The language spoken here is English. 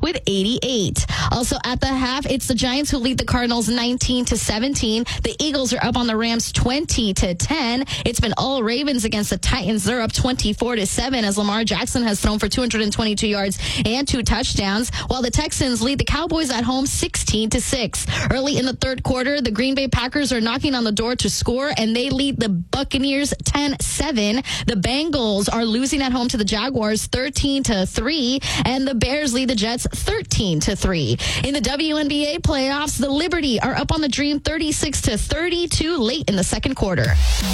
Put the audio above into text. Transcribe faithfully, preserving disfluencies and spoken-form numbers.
with eighty-eight. Also at the half, it's the Giants who lead the Cardinals nineteen to seventeen. The Eagles are up on the Rams twenty to ten. It's been all Ravens against the Titans. They're up twenty-four to seven as Lamar Jackson has thrown for two hundred twenty-two yards and two touchdowns, while the Texans lead the Cowboys at home sixteen to six. Early in the third quarter, the Green Bay Packers are knocking on the door to score, and they lead the Buccaneers ten seven. The Bengals are losing at home to the Jaguars thirteen to three, and the Bears lead the Jets thirteen to three. In the W N B A playoffs, the Liberty are up on the Dream thirty-six to thirty-two late in the second quarter.